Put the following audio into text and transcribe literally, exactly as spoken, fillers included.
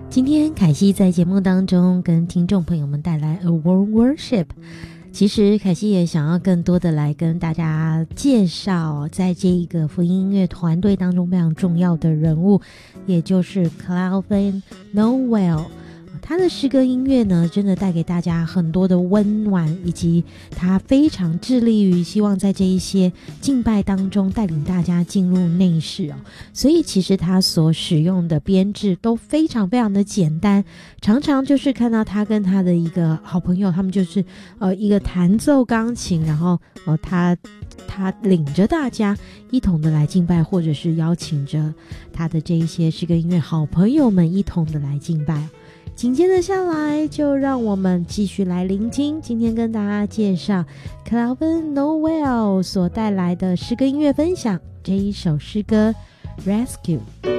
今天凯西在节目当中跟听众朋友们带来 A World Worship， 其实凯西也想要更多的来跟大家介绍在这一个福音音乐团队当中非常重要的人物，也就是 Calvin Noel。他的诗歌音乐呢，真的带给大家很多的温暖，以及他非常致力于希望在这一些敬拜当中带领大家进入内室哦。所以其实他所使用的编制都非常非常的简单，常常就是看到他跟他的一个好朋友，他们就是呃一个弹奏钢琴，然后呃他他领着大家一同的来敬拜，或者是邀请着他的这一些诗歌音乐好朋友们一同的来敬拜。紧接着下来，就让我们继续来聆听今天跟大家介绍 Calvin Noel 所带来的诗歌音乐分享，这一首诗歌 Rescue。